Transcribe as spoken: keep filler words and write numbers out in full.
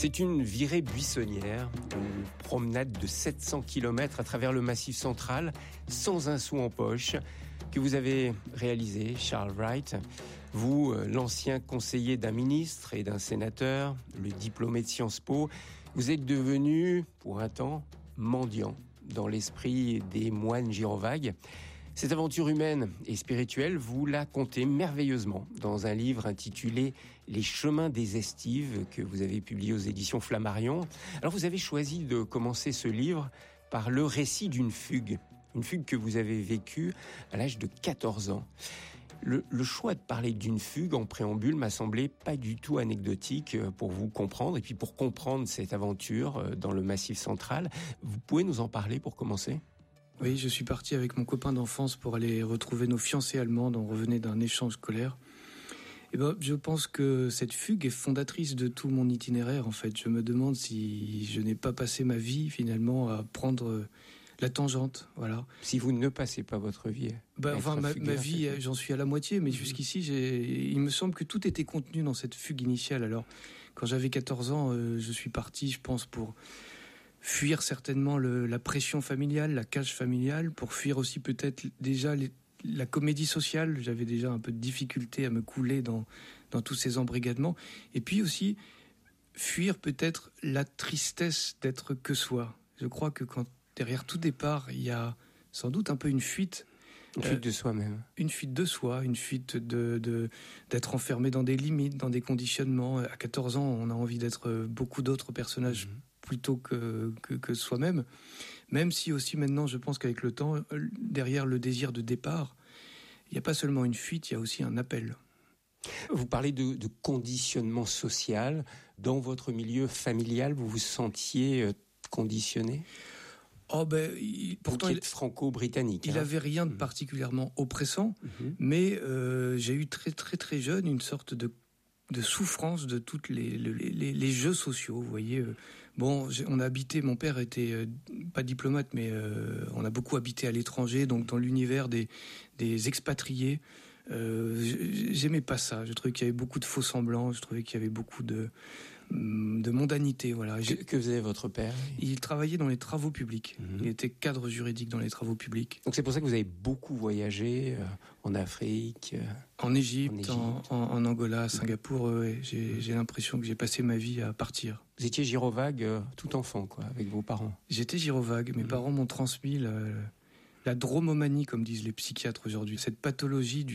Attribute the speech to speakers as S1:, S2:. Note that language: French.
S1: C'est une virée buissonnière, une promenade de sept cents kilomètres à travers le Massif central, sans un sou en poche, que vous avez réalisé, Charles Wright. Vous, l'ancien conseiller d'un ministre et d'un sénateur, le diplômé de Sciences Po, vous êtes devenu, pour un temps, mendiant dans l'esprit des moines gyrovagues. Cette aventure humaine et spirituelle, vous la contez merveilleusement dans un livre intitulé « Les chemins des estives » que vous avez publié aux éditions Flammarion. Alors vous avez choisi de commencer ce livre par le récit d'une fugue, une fugue que vous avez vécue à l'âge de quatorze ans. Le, le choix de parler d'une fugue en préambule m'a semblé pas du tout anecdotique pour vous comprendre et puis pour comprendre cette aventure dans le Massif central. Vous pouvez nous en parler pour commencer ?
S2: Oui, je suis parti avec mon copain d'enfance pour aller retrouver nos fiancées allemandes. On revenait d'un échange scolaire. Et ben, je pense que cette fugue est fondatrice de tout mon itinéraire, en fait. Je me demande si je n'ai pas passé ma vie, finalement, à prendre la tangente, voilà.
S1: Si vous ne passez pas votre vie
S2: ben, Enfin, ma, ma vie, j'en suis à la moitié, mais mmh. jusqu'ici, j'ai, il me semble que tout était contenu dans cette fugue initiale. Alors, quand j'avais quatorze ans, euh, je suis parti, je pense, pour fuir certainement le, la pression familiale, la cage familiale, pour fuir aussi peut-être déjà les, la comédie sociale. J'avais déjà un peu de difficulté à me couler dans, dans tous ces embrigadements. Et puis aussi, fuir peut-être la tristesse d'être que soi. Je crois que quand derrière tout départ, il y a sans doute un peu une fuite.
S1: Une fuite euh, de soi-même.
S2: Une fuite de soi, une fuite de, de, d'être enfermé dans des limites, dans des conditionnements. À quatorze ans, on a envie d'être beaucoup d'autres personnages mmh. plutôt que, que, que soi-même. Même si aussi maintenant, je pense qu'avec le temps, derrière le désir de départ, il n'y a pas seulement une fuite, il y a aussi un appel.
S1: Vous parlez de, de conditionnement social. Dans votre milieu familial, vous vous sentiez conditionné ?
S2: Oh ben, il, pourtant,
S1: il est franco-britannique.
S2: Il n'avait hein. rien de particulièrement oppressant, mm-hmm. mais euh, j'ai eu très très très jeune une sorte de de souffrance de toutes les les, les, les jeux sociaux. Vous voyez, bon, on a habité. Mon père était euh, pas diplomate, mais euh, on a beaucoup habité à l'étranger, donc dans l'univers des des expatriés. Euh, j'aimais pas ça. Je trouvais qu'il y avait beaucoup de faux semblants. Je trouvais qu'il y avait beaucoup de de mondanité, voilà.
S1: Que, que faisait votre père ?
S2: Il travaillait dans les travaux publics. Mmh. Il était cadre juridique dans les travaux publics.
S1: Donc c'est pour ça que vous avez beaucoup voyagé euh, en Afrique, euh,
S2: en Égypte, en, en, en Angola, à Singapour. Mmh. Ouais, j'ai, j'ai l'impression que j'ai passé ma vie à partir.
S1: Vous étiez gyrovague euh, tout enfant, quoi, avec vos parents.
S2: J'étais gyrovague. Mes mmh. parents m'ont transmis la, la dromomanie, comme disent les psychiatres aujourd'hui. Cette pathologie du